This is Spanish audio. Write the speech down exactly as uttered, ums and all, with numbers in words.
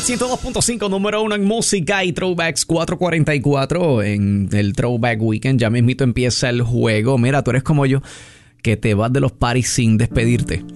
ciento dos punto cinco, número uno en música y Throwbacks cuatrocientos cuarenta y cuatro en el Throwback Weekend. Ya mismito empieza el juego. Mira, tú eres como yo, que te vas de los parties sin despedirte.